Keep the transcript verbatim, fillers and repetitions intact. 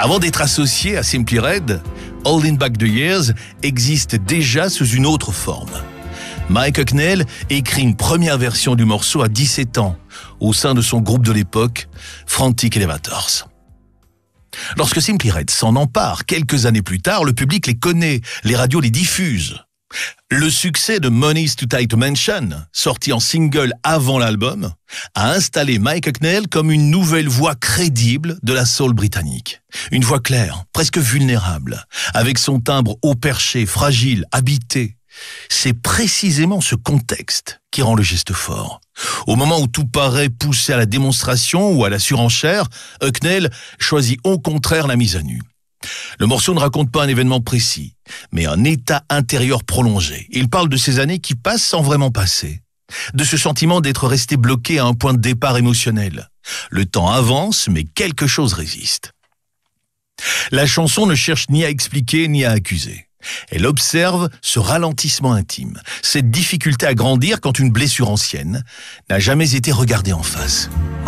Avant d'être associé à Simply Red, Holding Back the Years existe déjà sous une autre forme. Mike Hucknall écrit une première version du morceau à dix-sept ans, au sein de son groupe de l'époque, Frantic Elevators. Lorsque Simply Red s'en empare, quelques années plus tard, le public les connaît, les radios les diffusent. Le succès de Money's Too Tight to Mention, sorti en single avant l'album, a installé Mike Hucknall comme une nouvelle voix crédible de la soul britannique. Une voix claire, presque vulnérable, avec son timbre haut perché, fragile, habité. C'est précisément ce contexte qui rend le geste fort. Au moment où tout paraît poussé à la démonstration ou à la surenchère, Hucknall choisit au contraire la mise à nu. Le morceau ne raconte pas un événement précis, mais un état intérieur prolongé. Il parle de ces années qui passent sans vraiment passer, de ce sentiment d'être resté bloqué à un point de départ émotionnel. Le temps avance, mais quelque chose résiste. La chanson ne cherche ni à expliquer ni à accuser. Elle observe ce ralentissement intime, cette difficulté à grandir quand une blessure ancienne n'a jamais été regardée en face.